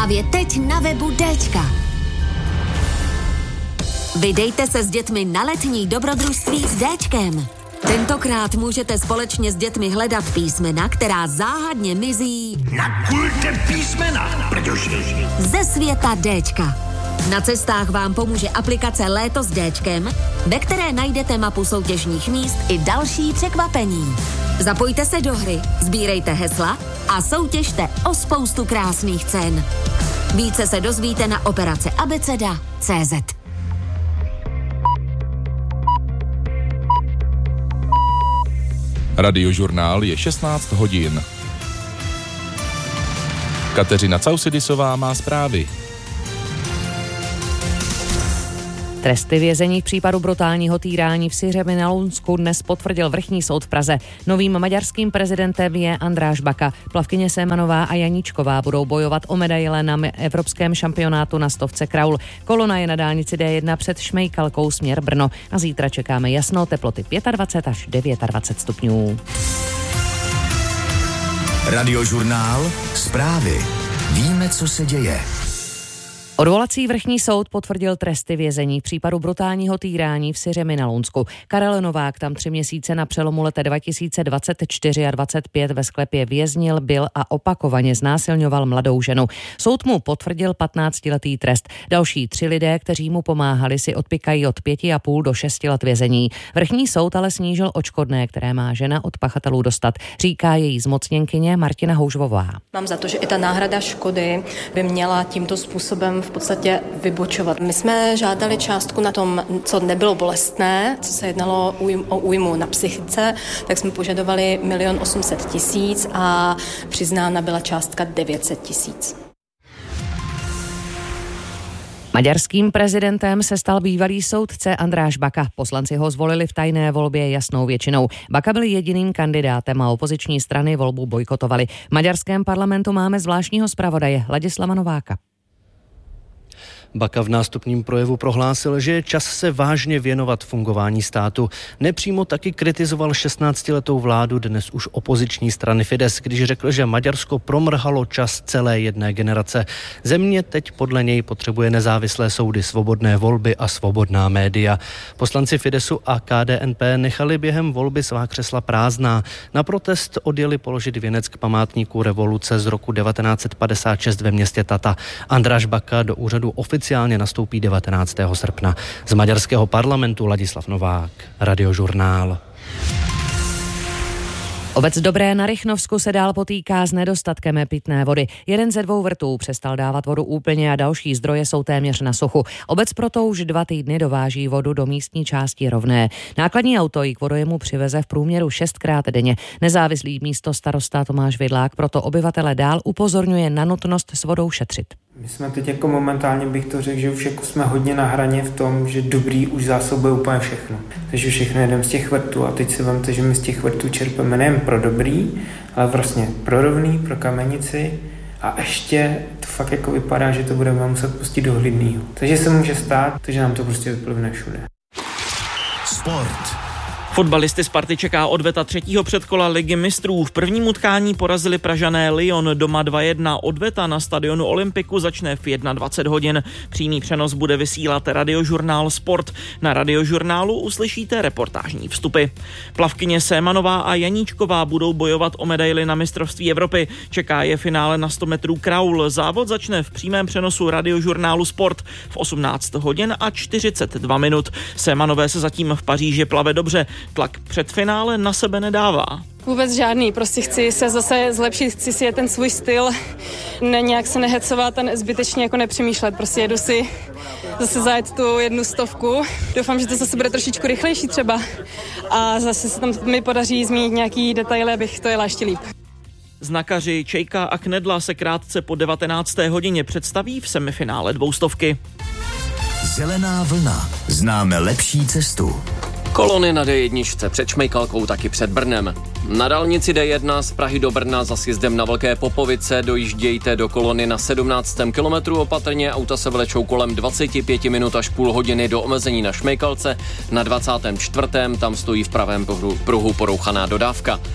Právě teď na webu Dčka. Vydejte se s dětmi na letní dobrodružství s Dčkem. Tentokrát můžete společně s dětmi hledat písmena, která záhadně mizí na kulte písmena, protože ze světa Dčka. Na cestách vám pomůže aplikace Léto s Dčkem, ve které najdete mapu soutěžních míst i další překvapení. Zapojte se do hry, sbírejte hesla a soutěžte o spoustu krásných cen. Více se dozvíte na operace abeceda.cz. Radiožurnál je 16 hodin. Kateřina Causidisová má zprávy. Tresty vězení v případu brutálního týrání v Syřemi na Lounsku dnes potvrdil vrchní soud v Praze. Novým maďarským prezidentem je András Baka. Plavkyně Semanová a Janíčková budou bojovat o medaile na evropském šampionátu na stovce kraul. Kolona je na dálnici D1 před Šmejkalkou směr Brno a zítra čekáme jasno, teploty 25 až 29 stupňů. Radiožurnál, zprávy. Víme, co se děje. Odvolací vrchní soud potvrdil tresty vězení v případu brutálního týrání v Syřemi na Lounsku. Karel Novák tam 3 měsíce na přelomu let 2024 a 2025 ve sklepě věznil, byl a opakovaně znásilňoval mladou ženu. Soud mu potvrdil 15letý trest. Další 3 lidé, kteří mu pomáhali, si odpykají od 5,5 do 6 let vězení. Vrchní soud ale snížil odškodné, které má žena od pachatelů dostat, říká její zmocněnkyně Martina Houžvová. Mám za to, že i ta náhrada škody by měla tímto způsobem v podstatě vybočovat. My jsme žádali částku na tom, co nebylo bolestné, co se jednalo o újmu na psychice, tak jsme požadovali 1 800 000 a přiznána byla částka 900 000. Maďarským prezidentem se stal bývalý soudce András Baka. Poslanci ho zvolili v tajné volbě jasnou většinou. Baka byl jediným kandidátem a opoziční strany volbu bojkotovaly. V maďarském parlamentu máme zvláštního zpravodaje Ladislava Nováka. Baka v nástupním projevu prohlásil, že je čas se vážně věnovat fungování státu. Nepřímo taky kritizoval 16letou vládu dnes už opoziční strany Fidesz, když řekl, že Maďarsko promrhalo čas celé jedné generace. Země teď podle něj potřebuje nezávislé soudy, svobodné volby a svobodná média. Poslanci Fideszu a KDNP nechali během volby svá křesla prázdná. Na protest odjeli položit věnec k památníku revoluce z roku 1956 ve městě Tata. András Baka do úřadu oficiálně nastoupí 19. srpna. Z maďarského parlamentu Ladislav Novák, Radiožurnál. Obec Dobré na Rychnovsku se dál potýká s nedostatkem pitné vody. Jeden ze 2 vrtů přestal dávat vodu úplně a další zdroje jsou téměř na suchu. Obec proto už 2 týdny dováží vodu do místní části Rovné. Nákladní auto ji k vodojemu přiveze v průměru 6krát denně. Nezávislý místostarosta Tomáš Vidlák proto obyvatele dál upozorňuje na nutnost s vodou šetřit. My jsme teď jako momentálně, bych to řekl, že už jako jsme hodně na hraně v tom, že Dobrý už zásobuje úplně všechno. Takže všechno jedeme z těch vrtů a teď si vemte, že my z těch vrtů čerpeme nejen pro Dobrý, ale vlastně pro Rovný, pro Kamenici a ještě to fakt jako vypadá, že to budeme muset pustit do Hlidného. Takže se může stát, že nám to prostě vyplivne všude. Sport. Fotbalisty Sparty čeká odveta 3. předkola Ligy mistrů. V prvním utkání porazili Pražané Lyon doma 2-1. Odveta na stadionu Olympiku začne v 21 hodin. Přímý přenos bude vysílat Radiožurnál Sport. Na Radiožurnálu uslyšíte reportážní vstupy. Plavkyně Semanová a Janíčková budou bojovat o medaili na mistrovství Evropy. Čeká je finále na 100 metrů kraul. Závod začne v přímém přenosu Radiožurnálu Sport v 18 hodin a 42 minut. Semanové se zatím v Paříži plave dobře. Tlak před finále na sebe nedává. Vůbec žádný, prostě chci se zase zlepšit, chci si je ten svůj styl, nějak se nehecovat a zbytečně jako nepřemýšlet, prostě jedu si zase zajet tu 100. Doufám, že to zase bude trošičku rychlejší třeba a zase se tam mi podaří zmínit nějaký detaily, abych to jela ještě líp. Znakaři Čejka a Knedla se krátce po 19. hodině představí v semifinále 200. Zelená vlna. Známe lepší cestu. Kolony na D1 před Šmejkalkou, taky před Brnem. Na dálnici D1 z Prahy do Brna za sjezdem na Velké Popovice dojíždějte do kolony na 17. kilometru opatrně, auta se vlečou kolem 25 minut až půl hodiny do omezení na Šmejkalce. Na 24. tam stojí v pravém pruhu porouchaná dodávka.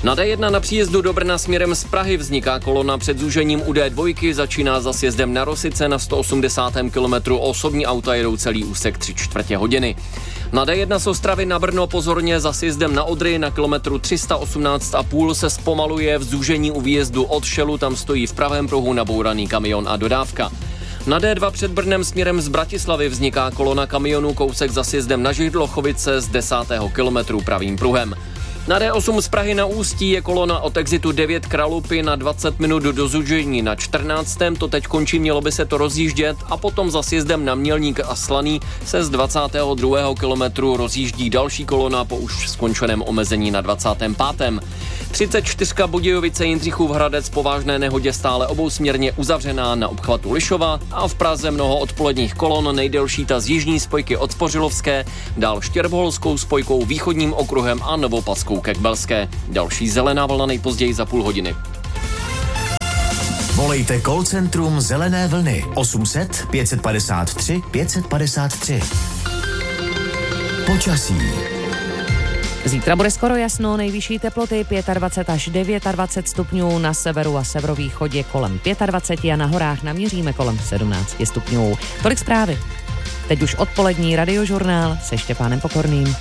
Na D1 na příjezdu do Brna směrem z Prahy vzniká kolona před zúžením u D2, začíná za sjezdem na Rosice na 180. kilometru, osobní auta jedou celý úsek 3/4 hodiny. Na D1 z Ostravy na Brno pozorně za sjezdem na Odry na kilometru 318,5 se zpomaluje v zúžení u výjezdu od Šelu, tam stojí v pravém pruhu nabouraný kamion a dodávka. Na D2 před Brnem směrem z Bratislavy vzniká kolona kamionů kousek za sjezdem na Židlochovice z 10. kilometru pravým pruhem. Na D8 z Prahy na Ústí je kolona od exitu 9 Kralupy na 20 minut do zúžení na 14. To teď končí, mělo by se to rozjíždět a potom za sjezdem na Mělník a Slaný se z 22. kilometru rozjíždí další kolona po už skončeném omezení na 25. 34 Budějovice Jindřichův Hradec po vážné nehodě stále obousměrně uzavřená na obchvatu Lišova a v Praze mnoho odpoledních kolon, nejdelší ta z jižní spojky od Spořilovské, dál Štěrboholskou spojkou, východním okruhem a Novopaskou ke Kbelské. Další zelená vlna nejpozději za půl hodiny. Volejte call centrum Zelené vlny 800 553 553. Počasí. Zítra bude skoro jasno, nejvyšší teploty 25 až 29 stupňů, na severu a severovýchodě kolem 25 a na horách naměříme kolem 17 stupňů. Tolik zprávy. Teď už odpolední radiožurnál se Štěpánem Pokorným.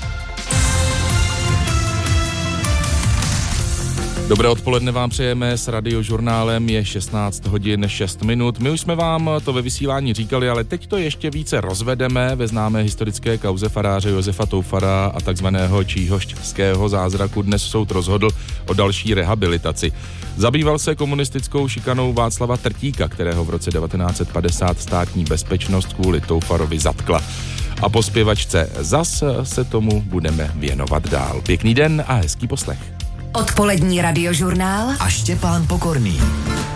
Dobré odpoledne vám přejeme, s radiožurnálem je 16 hodin 6 minut. My už jsme vám to ve vysílání říkali, ale teď to ještě více rozvedeme ve známé historické kauze faráře Josefa Toufara a takzvaného číhošťského zázraku. Dnes soud rozhodl o další rehabilitaci. Zabýval se komunistickou šikanou Václava Trtíka, kterého v roce 1950 státní bezpečnost kvůli Toufarovi zatkla. A po zpěvačce Zas se tomu budeme věnovat dál. Pěkný den a hezký poslech. Odpolední radiožurnál a Štěpán Pokorný.